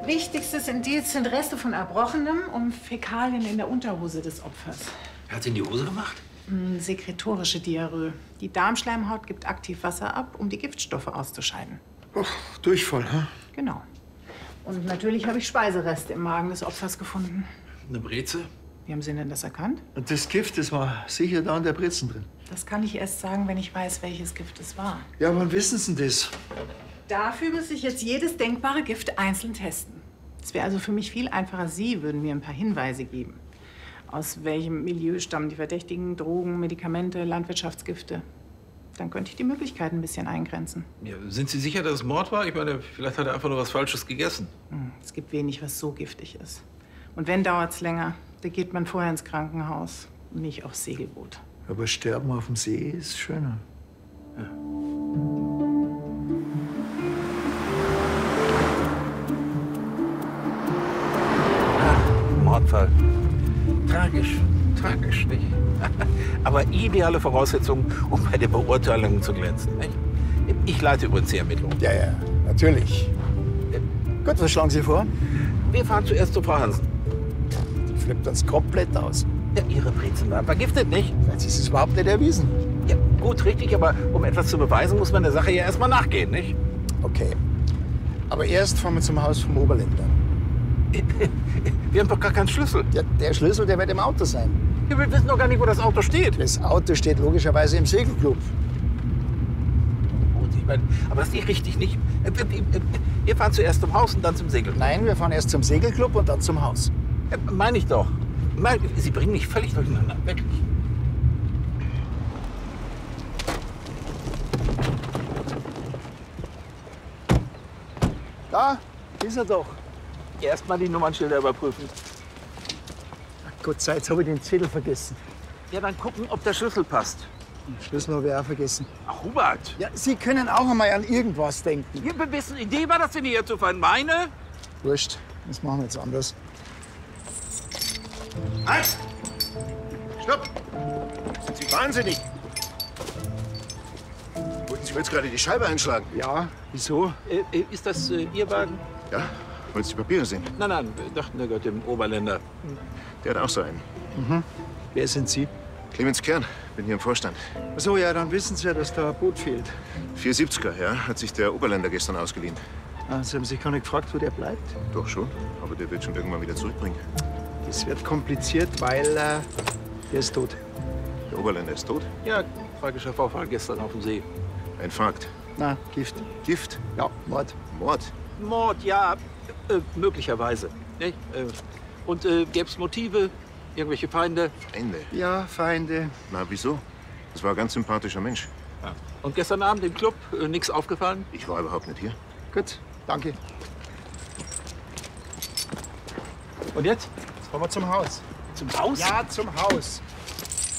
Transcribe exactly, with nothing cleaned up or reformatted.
Wichtigstes Indiz sind Reste von Erbrochenem und Fäkalien in der Unterhose des Opfers. Wer hat sie in die Hose gemacht? Hm, sekretorische Diarrhoe. Die Darmschleimhaut gibt aktiv Wasser ab, um die Giftstoffe auszuscheiden. Oh, Durchfall, hä? Genau. Und natürlich habe ich Speisereste im Magen des Opfers gefunden. Eine Breze? Wie haben Sie denn das erkannt? Und das Gift, das war sicher da in der Brezen drin. Das kann ich erst sagen, wenn ich weiß, welches Gift es war. Ja, wann wissen Sie denn das? Dafür müsste ich jetzt jedes denkbare Gift einzeln testen. Es wäre also für mich viel einfacher, Sie würden mir ein paar Hinweise geben. Aus welchem Milieu stammen die Verdächtigen? Drogen, Medikamente, Landwirtschaftsgifte? Dann könnte ich die Möglichkeiten ein bisschen eingrenzen. Ja, sind Sie sicher, dass es Mord war? Ich meine, vielleicht hat er einfach nur was Falsches gegessen. Hm, es gibt wenig, was so giftig ist. Und wenn, dauert es länger. Da geht man vorher ins Krankenhaus, nicht aufs Segelboot. Aber Sterben auf dem See ist schöner. Ja. Mordfall. Tragisch, tragisch, nicht? Aber ideale Voraussetzungen, um bei der Beurteilung zu glänzen, nicht? Ich leite übrigens die Ermittlungen. Ja, ja, natürlich. Gut, was schlagen Sie vor? Wir fahren zuerst zu Frau Hansen. Die flippt uns komplett aus. Ja, Ihre Brezen waren vergiftet, nicht? Jetzt ist es überhaupt nicht erwiesen. Ja, gut, richtig, aber um etwas zu beweisen, muss man der Sache ja erstmal nachgehen, nicht? Okay. Aber erst fahren wir zum Haus vom Oberländer. Wir haben doch gar keinen Schlüssel. Ja, der Schlüssel, der wird im Auto sein. Ja, wir wissen doch gar nicht, wo das Auto steht. Das Auto steht logischerweise im Segelclub. Gut, ich meine, aber das ist nicht richtig, nicht? Wir fahren zuerst zum Haus und dann zum Segelclub. Nein, wir fahren erst zum Segelclub und dann zum Haus. Ja, meine ich doch. Mein, Sie bringen mich völlig durcheinander, wirklich. Da ist er doch. Erst mal die Nummernschilder überprüfen. Ach Gott sei Dank, jetzt habe ich den Zettel vergessen. Ja, dann gucken, ob der Schlüssel passt. Den Schlüssel habe ich auch vergessen. Ach, Hubert. Ja, Sie können auch einmal an irgendwas denken. Ja, wessen Idee war das denn hier zu fahren? Meine? Wurscht, das machen wir jetzt anders. Halt! Stopp! Sind Sie wahnsinnig? Wollten Sie mir jetzt gerade die Scheibe einschlagen? Ja, wieso? Äh, ist das äh, Ihr Wagen? Ja? Wollen Sie die Papiere sehen? Nein, nein, wir dachten, der gehört dem Oberländer. Der hat auch so einen. Mhm. Wer sind Sie? Clemens Kern, bin hier im Vorstand. Ach so, ja, dann wissen Sie ja, dass da ein Boot fehlt. vierhundertsiebziger, ja, hat sich der Oberländer gestern ausgeliehen. Ah, Sie haben sich gar nicht gefragt, wo der bleibt? Doch schon, aber der wird schon irgendwann wieder zurückbringen. Das wird kompliziert, weil äh, der ist tot. Der Oberländer ist tot? Ja, tragischer Vorfall gestern auf dem See. Ein Infarkt. Na, Gift. Gift? Ja, Mord. Mord? Mord, ja, äh, möglicherweise. Nicht? Äh, und äh, gäbe es Motive? Irgendwelche Feinde? Feinde? Ja, Feinde. Na, wieso? Das war ein ganz sympathischer Mensch. Ja. Und gestern Abend im Club äh, nichts aufgefallen? Ich war überhaupt nicht hier. Gut, danke. Und jetzt? Jetzt fahren wir zum Haus. Zum Haus? Ja, zum Haus.